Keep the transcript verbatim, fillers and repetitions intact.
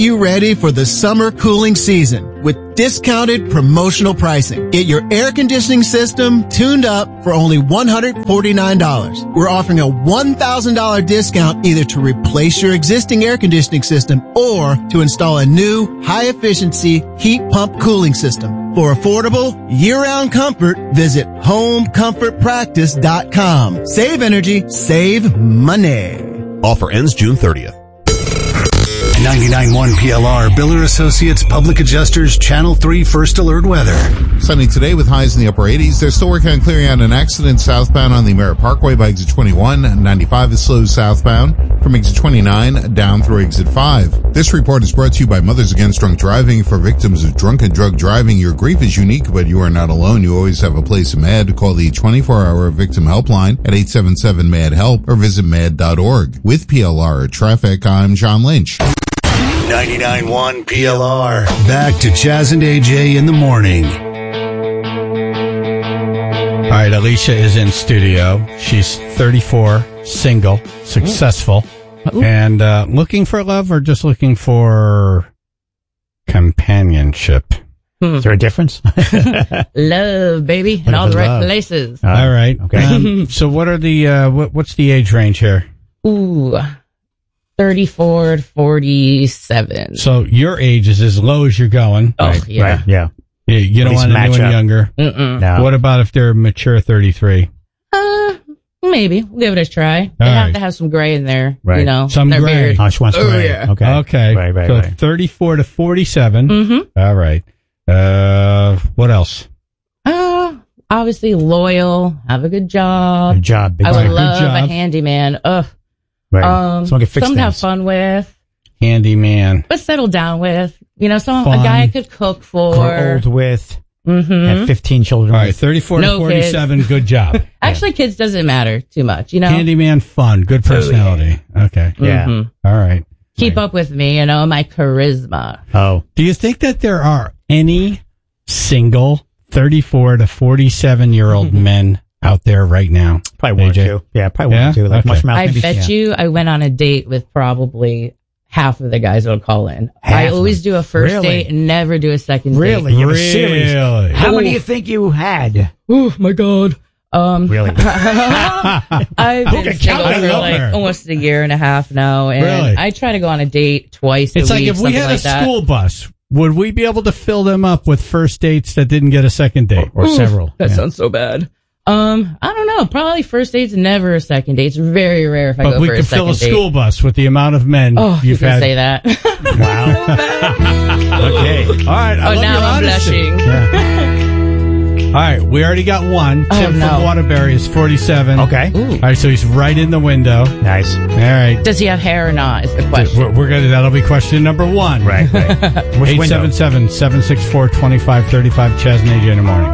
You ready for the summer cooling season with discounted promotional pricing. Get your air conditioning system tuned up for only one hundred forty-nine dollars. We're offering a one thousand dollars discount either to replace your existing air conditioning system or to install a new high-efficiency heat pump cooling system. For affordable, year-round comfort, visit home comfort practice dot com. Save energy, save money. Offer ends June thirtieth. ninety-nine point one P L R, Biller Associates Public Adjusters, Channel three First Alert Weather. Sunny today with highs in the upper eighties. They're still working on clearing out an accident southbound on the Merritt Parkway by exit twenty-one. ninety-five is slow southbound from exit twenty-nine down through exit five. This report is brought to you by Mothers Against Drunk Driving. For victims of drunk and drug driving, your grief is unique, but you are not alone. You always have a place in MAD. Call the twenty-four hour victim helpline at eight seven seven M A D HELP or visit mad dot org. With P L R Traffic, I'm John Lynch. ninety-nine point one P L R. Back to Chaz and A J in the morning. All right, Alicia is in studio. She's thirty-four, single, successful, Ooh. and uh, looking for love or just looking for companionship? Hmm. Is there a difference? Love, baby, in all the right love? places. Uh, all right. Okay. Um, so what are the, uh, what, what's the age range here? Ooh. thirty-four to forty-seven. So your age is as low as you're going. Oh, right, yeah. Right, yeah. You, you don't want anyone up. younger. Mm-mm. No. What about if they're mature thirty-three? Uh, maybe. We'll give it a try. They All have right. to have some gray in there, right. you know. Some their gray. beard. Oh, she wants oh, gray. Yeah. Okay. Okay. Right, right, so right. thirty-four to forty-seven. Mm-hmm. All right. Uh, what else? Uh, obviously loyal, have a good job. Good job. Big I would time. love Good job. a handyman. Ugh. Right. Um, Someone can fix someone to have things. fun with. Handyman. But settle down with. You know, some Fun. a guy I could cook for. Grow old with. Mm-hmm. Have fifteen children. All right, with. thirty-four No to forty-seven. kids. Good job. Actually, kids doesn't matter too much, you know? Handyman, fun, good personality. Okay. Yeah. Mhm. All right. Keep Right. up with me, you know, my charisma. Oh. Do you think that there are any single thirty-four to forty-seven year old men out there right now? Probably one A J? or two. Yeah, probably one Yeah? or two. Like Okay. Mushmouth. I maybe. bet yeah. you I went on a date with probably half of the guys that would call in. Half I of always them. do a first Really? date and never do a second Really? date. You have a series. Really? How many do you think you had? Oh my god. Um, Really? I've Who been can single count? I for love like her. almost a year and a half now, and Really? I try to go on a date twice It's a like week, if we something had like a that. school bus, would we be able to fill them up with first dates that didn't get a second date? Or several. That Yeah. sounds so bad. Um, I don't know. Probably first date's never a second date. It's very rare if I But go we for could a second fill a date. school bus with the amount of men Oh, you you've can had. say that. Wow. Okay. All right. I Oh, love now your I'm honesty. blushing. Yeah. All right. We already got one. Oh, Tim no. from Waterbury is forty-seven. Okay. Ooh. All right. So he's right in the window. Nice. All right. Does he have hair or not? Is the question. We're, we're gonna. That'll be question number one. Right, right. Which Eight window? seven seven seven six four twenty five thirty five. Chaz and A J in the morning.